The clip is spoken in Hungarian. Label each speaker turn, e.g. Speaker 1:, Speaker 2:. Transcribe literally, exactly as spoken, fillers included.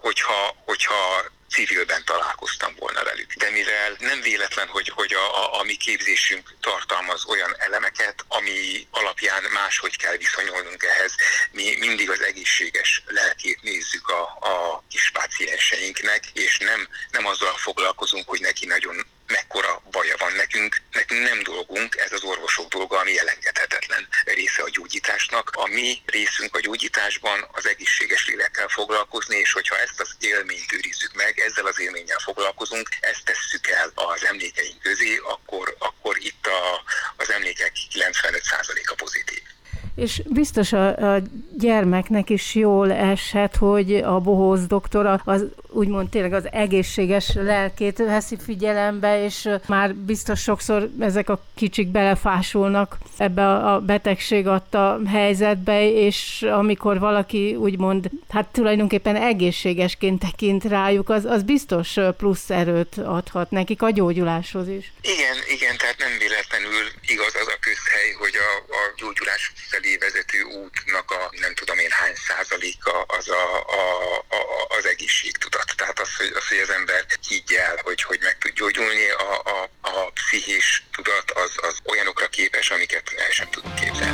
Speaker 1: hogyha, hogyha civilben találkoztam volna velük. De mivel nem véletlen, hogy, hogy a, a, a mi képzésünk tartalmaz olyan elemeket, ami alapján máshogy kell viszonyulnunk ehhez, mi mindig az egészséges lelkét nézzük a, a kis pácienseinknek, és nem, nem azzal foglalkozunk, hogy neki nagyon mekkora baja van nekünk. Nekünk nem dolgunk, ez az orvosok dolga, ami elengedhetetlen része a gyógyításnak. A mi részünk a gyógyításban az egészséges lélekkel foglalkozni, és hogyha ezt az élményt őrizzük meg, ezzel az élménnyel foglalkozunk, ezt tesszük el az emlékeink közé, akkor, akkor itt a, az emlékek kilencvenöt százaléka pozitív.
Speaker 2: És biztos a, a gyermeknek is jól eshet, hogy a bohóz doktor az úgymond tényleg az egészséges lelkét veszi figyelembe, és már biztos sokszor ezek a kicsik belefásulnak ebbe a betegség adta helyzetbe, és amikor valaki úgymond, hát tulajdonképpen egészségesként tekint rájuk, az, az biztos plusz erőt adhat nekik a gyógyuláshoz is.
Speaker 1: Igen, igen, tehát nem véletlenül igaz az a közhely, hogy a, a gyógyulás felé vezető útnak a nem tudom én hány százaléka az a, a, a, az egészségtudat. Tehát az, hogy az, hogy az ember higgye el, hogy, hogy meg tud gyógyulni, a, a, a pszichés tudat az, az olyanokra képes, amiket el sem tudunk képzelni.